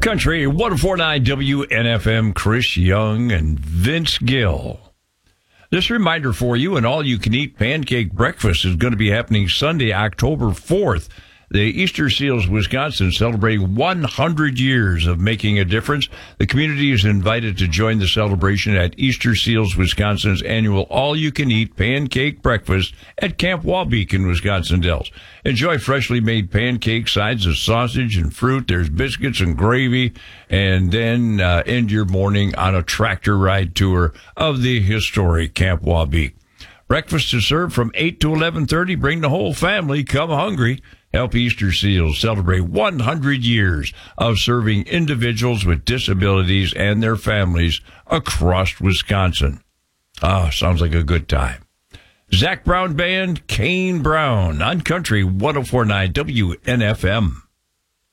Country 104.9 WNFM, Chris Young and Vince Gill. This reminder for you, an all-you-can-eat pancake breakfast is going to be happening Sunday, October 4th. The Easter Seals, Wisconsin, celebrating 100 years of making a difference. The community is invited to join the celebration at Easter Seals, Wisconsin's annual all-you-can-eat pancake breakfast at Camp Wabeek in Wisconsin Dells. Enjoy freshly made pancake, sides of sausage and fruit. There's biscuits and gravy, and then end your morning on a tractor ride tour of the historic Camp Wabeek. Breakfast is served from 8 to 11:30. Bring the whole family. Come hungry. Help Easter Seals celebrate 100 years of serving individuals with disabilities and their families across Wisconsin. Sounds like a good time. Zac Brown Band, Kane Brown on Country 104.9 WNFM.